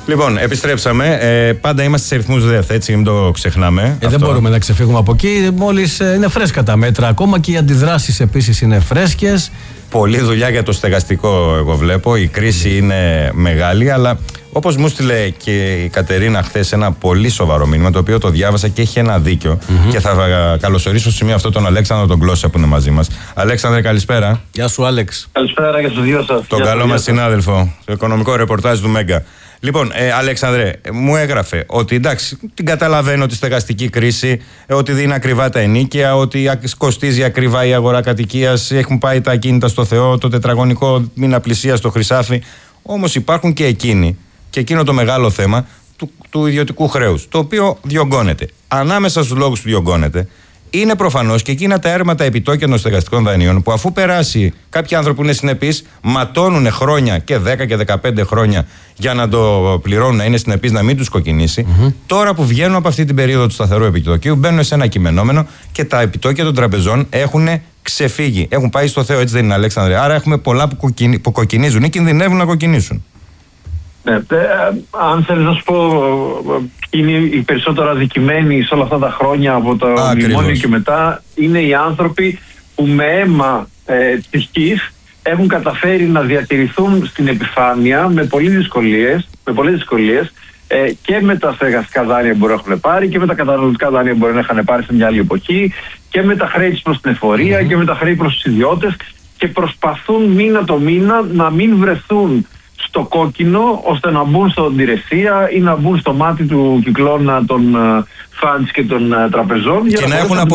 Λοιπόν, επιστρέψαμε. Πάντα είμαστε σε ρυθμούς ΔΕΘ, έτσι, μην το ξεχνάμε. Δεν μπορούμε να ξεφύγουμε από εκεί. Μόλις είναι φρέσκα τα μέτρα. Ακόμα και οι αντιδράσεις επίσης είναι φρέσκες. Πολλή δουλειά για το στεγαστικό, εγώ βλέπω. Η κρίση είναι μεγάλη, αλλά όπως μου στείλε και η Κατερίνα χθες ένα πολύ σοβαρό μήνυμα, το οποίο το διάβασα και έχει ένα δίκιο. Και θα καλωσορίσω στο σημείο αυτό τον Αλέξανδρο τον Γκλώσσα που είναι μαζί μας. Αλέξανδρε, καλησπέρα. Γεια σου, Άλεξ. Καλησπέρα για τους δύο σας. Τον καλό μας συνάδελφο, το οικονομικό ρεπορτάζ του Μέγκα. Λοιπόν, Αλέξανδρε, μου έγραφε ότι εντάξει, την καταλαβαίνω τη στεγαστική κρίση, ότι είναι ακριβά τα ενοίκια, ότι κοστίζει ακριβά η αγορά κατοικίας, έχουν πάει τα ακίνητα στο Θεό, το τετραγωνικό μήνα πλησία στο Χρυσάφι. Όμως υπάρχουν και εκείνοι, και εκείνο το μεγάλο θέμα του ιδιωτικού χρέους, το οποίο διωγγώνεται. Ανάμεσα στους λόγους που διωγγώνεται, είναι προφανώς και εκείνα τα έρματα επιτόκια των στεγαστικών δανείων που αφού περάσει κάποιοι άνθρωποι που είναι συνεπείς, ματώνουν χρόνια και 10 και 15 χρόνια για να το πληρώνουν, να είναι συνεπείς, να μην τους κοκκινήσει. Τώρα που βγαίνουν από αυτή την περίοδο του σταθερού επιτοκίου, μπαίνουν σε ένα κειμενόμενο και τα επιτόκια των τραπεζών έχουν ξεφύγει. Έχουν πάει στο Θεό, έτσι δεν είναι, Αλέξανδρε? Άρα έχουμε πολλά που κοκκινίζουν ή κινδυνεύουν να κοκκινήσουν. Ναι, αν θέλεις να σου πω, είναι οι περισσότερο αδικημένοι σε όλα αυτά τα χρόνια από το μνημόνιο και μετά, είναι οι άνθρωποι που με αίμα της γης έχουν καταφέρει να διατηρηθούν στην επιφάνεια με πολλές δυσκολίες, και με τα στεγαστικά δάνεια που μπορεί να έχουν πάρει και με τα καταναλωτικά δάνεια που μπορεί να είχαν πάρει σε μια άλλη εποχή και με τα χρέη τους προς την εφορία και με τα χρέη προς τους ιδιώτες, και προσπαθούν μήνα το μήνα να μην βρεθούν στο κόκκινο, ώστε να μπουν στον τηρεσία ή να μπουν στο μάτι του κυκλώνα των funds και των τραπεζών. Και να έχουν